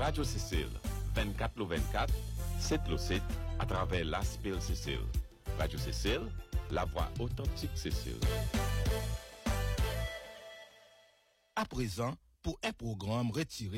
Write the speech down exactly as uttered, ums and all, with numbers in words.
Radio Cécile, vingt-quatre le vingt-quatre, sept le sept, à travers l'Aspil Cécile. Radio Cécile, la voix authentique Cécile. À présent, pour un programme retiré